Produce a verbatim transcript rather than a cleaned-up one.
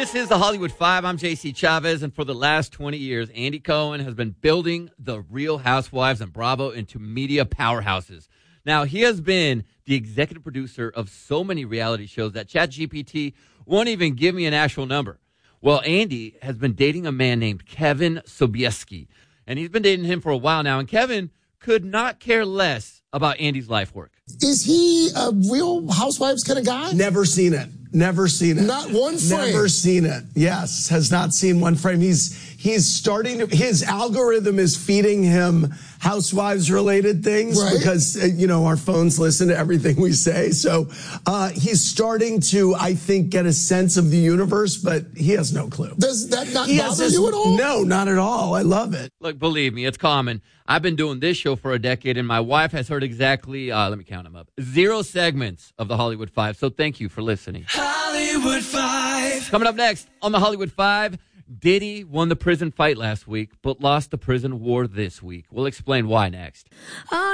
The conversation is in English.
This is the Hollywood Five. I'm J C Chavez, and for the last twenty years, Andy Cohen has been building the Real Housewives and Bravo into media powerhouses. Now, he has been the executive producer of so many reality shows that ChatGPT won't even give me an actual number. Well, Andy has been dating a man named Kevin Sobieski, and he's been dating him for a while now, and Kevin could not care less about Andy's life work. Is he a Real Housewives kind of guy? Never seen it. Never seen it. Not one frame. Never seen it. Yes, has not seen one frame. He's he's starting to, his algorithm is feeding him Housewives related things right. because, uh, you know, our phones listen to everything we say. So uh, he's starting to, I think, get a sense of the universe, but he has no clue. Does that not he bother this, you at all? No, not at all. I love it. Look, believe me, it's common. I've been doing this show for a decade, and my wife has heard exactly, uh, let me count them up, zero segments of the Hollywood Five. So thank you for listening. Hollywood Five. Coming up next on the Hollywood Five, Diddy won the prison fight last week, but lost the prison war this week. We'll explain why next.